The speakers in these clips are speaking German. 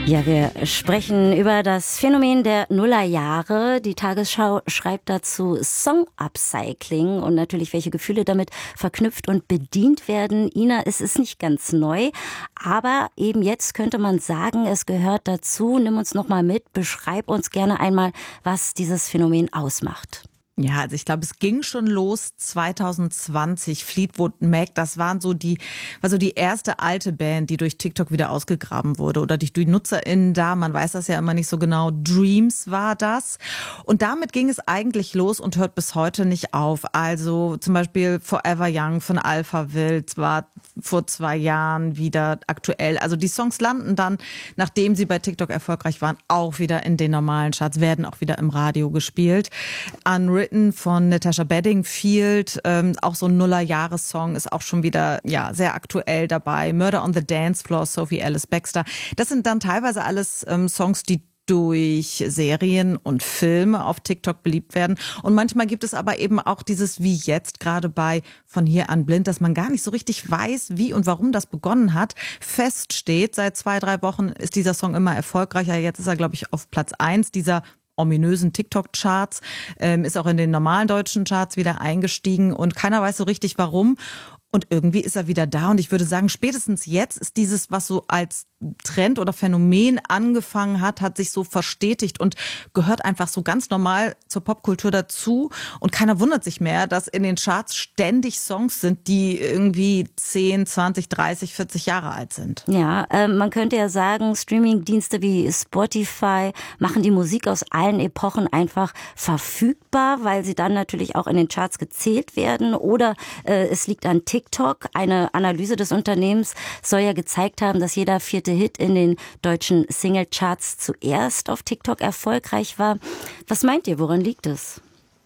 Ja, wir sprechen über das Phänomen der Nullerjahre. Die Tagesschau schreibt dazu Song-Upcycling und natürlich, welche Gefühle damit verknüpft und bedient werden. Ina, es ist nicht ganz neu, aber eben jetzt könnte man sagen, es gehört dazu. Nimm uns noch mal mit, beschreib uns gerne einmal, was dieses Phänomen ausmacht. Ja, also ich glaube, es ging schon los 2020. Fleetwood Mac, das war so die erste alte Band, die durch TikTok wieder ausgegraben wurde oder durch die NutzerInnen da. Man weiß das ja immer nicht so genau. Dreams war das. Und damit ging es eigentlich los und hört bis heute nicht auf. Also zum Beispiel Forever Young von Alphaville war vor 2 Jahren wieder aktuell. Also die Songs landen dann, nachdem sie bei TikTok erfolgreich waren, auch wieder in den normalen Charts, werden auch wieder im Radio gespielt. Unwritten von Natasha Bedingfield, auch so ein Nuller-Jahressong, ist auch schon wieder sehr aktuell dabei. Murder on the Dance Floor, Sophie Alice Baxter. Das sind dann teilweise alles Songs, die durch Serien und Filme auf TikTok beliebt werden. Und manchmal gibt es aber eben auch dieses, wie jetzt gerade bei Von hier an blind, dass man gar nicht so richtig weiß, wie und warum das begonnen hat. Fest steht, seit 2-3 Wochen ist dieser Song immer erfolgreicher. Jetzt ist er, glaube ich, auf Platz 1 dieser ominösen TikTok-Charts, ist auch in den normalen deutschen Charts wieder eingestiegen und keiner weiß so richtig warum. Und irgendwie ist er wieder da und ich würde sagen, spätestens jetzt ist dieses, was so als Trend oder Phänomen angefangen hat sich so verstetigt und gehört einfach so ganz normal zur Popkultur dazu. Und keiner wundert sich mehr, dass in den Charts ständig Songs sind, die irgendwie 10, 20, 30, 40 Jahre alt sind. Ja, man könnte ja sagen, Streamingdienste wie Spotify machen die Musik aus allen Epochen einfach verfügbar, weil sie dann natürlich auch in den Charts gezählt werden. Oder es liegt an TikTok. Eine Analyse des Unternehmens soll ja gezeigt haben, dass jeder 4. Hit in den deutschen Singlecharts zuerst auf TikTok erfolgreich war. Was meint ihr, woran liegt es?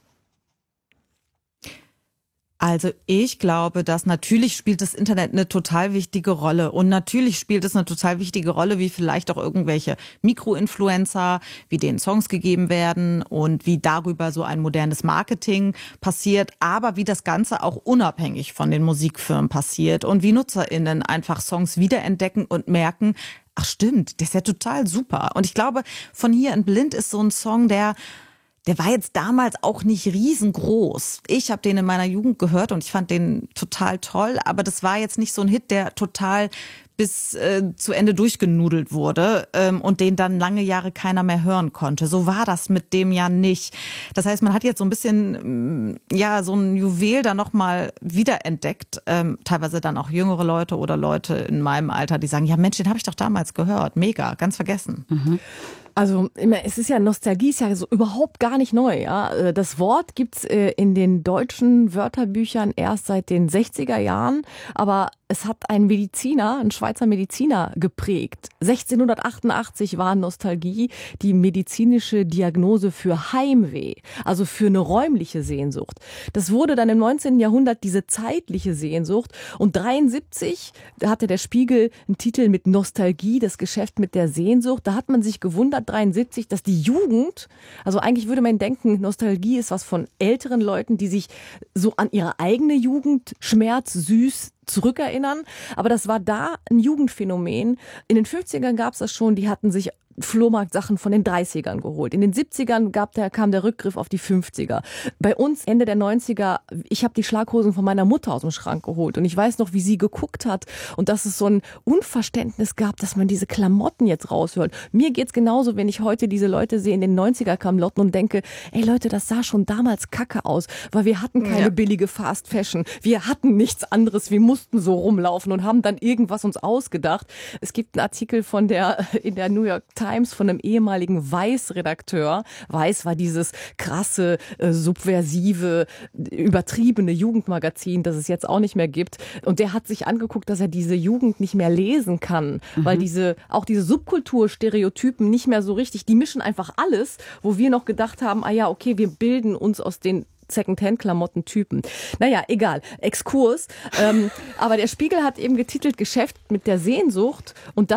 Also ich glaube, dass natürlich spielt das Internet eine total wichtige Rolle und natürlich spielt es eine total wichtige Rolle, wie vielleicht auch irgendwelche Mikroinfluencer, wie denen Songs gegeben werden und wie darüber so ein modernes Marketing passiert, aber wie das Ganze auch unabhängig von den Musikfirmen passiert und wie NutzerInnen einfach Songs wiederentdecken und merken, ach stimmt, der ist ja total super. Und ich glaube, Von hier an blind ist so ein Song, der war jetzt damals auch nicht riesengroß. Ich habe den in meiner Jugend gehört und ich fand den total toll, aber das war jetzt nicht so ein Hit, der total bis zu Ende durchgenudelt wurde und den dann lange Jahre keiner mehr hören konnte. So war das mit dem ja nicht. Das heißt, man hat jetzt so ein bisschen so ein Juwel da nochmal wiederentdeckt. Teilweise dann auch jüngere Leute oder Leute in meinem Alter, die sagen, ja Mensch, den habe ich doch damals gehört. Mega, ganz vergessen. Mhm. Also es ist ja, Nostalgie ist ja so überhaupt gar nicht neu. Ja? Das Wort gibt's in den deutschen Wörterbüchern erst seit den 60er Jahren, aber es hat ein Schweizer Mediziner geprägt. 1688 war Nostalgie die medizinische Diagnose für Heimweh, also für eine räumliche Sehnsucht. Das wurde dann im 19. Jahrhundert diese zeitliche Sehnsucht und 73 hatte der Spiegel einen Titel mit Nostalgie, das Geschäft mit der Sehnsucht. Da hat man sich gewundert, 73, dass die Jugend, also eigentlich würde man denken, Nostalgie ist was von älteren Leuten, die sich so an ihre eigene Jugend schmerzsüß zurückerinnern. Aber das war da ein Jugendphänomen. In den 50ern gab es das schon, die hatten sich Flohmarktsachen von den 30ern geholt. In den 70ern kam der Rückgriff auf die 50er. Bei uns Ende der 90er, ich habe die Schlaghosen von meiner Mutter aus dem Schrank geholt und ich weiß noch, wie sie geguckt hat und dass es so ein Unverständnis gab, dass man diese Klamotten jetzt raushört. Mir geht's genauso, wenn ich heute diese Leute sehe in den 90er-Klamotten und denke, ey Leute, das sah schon damals kacke aus, weil wir hatten keine billige Fast Fashion. Wir hatten nichts anderes, wir mussten so rumlaufen und haben dann irgendwas uns ausgedacht. Es gibt einen Artikel in der New York Times von einem ehemaligen Weiß-Redakteur. Weiß war dieses krasse, subversive, übertriebene Jugendmagazin, das es jetzt auch nicht mehr gibt. Und der hat sich angeguckt, dass er diese Jugend nicht mehr lesen kann, weil diese Subkulturstereotypen nicht mehr so richtig, die mischen einfach alles, wo wir noch gedacht haben, okay, wir bilden uns aus den Secondhand-Klamotten-Typen. Naja, egal. Exkurs. Aber der Spiegel hat eben getitelt Geschäft mit der Sehnsucht und